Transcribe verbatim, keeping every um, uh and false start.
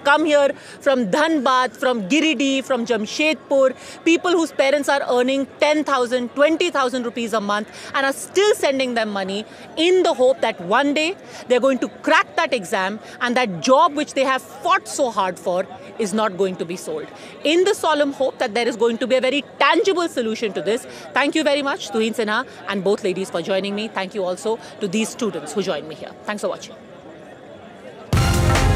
come here from Dhanbad, from Giridih, from Jamshedpur, people whose parents are earning ten thousand, twenty thousand rupees a month and are still sending them money in the hope that one day they're going to crack that exam and that job which they have fought so hard for is not going to be sold. In the solemn hope that there is going to be a very tangible solution to this, thank you very much, Tuhin Sinha and both ladies for joining me. Thank you also to these students who joined me here. Thanks for watching.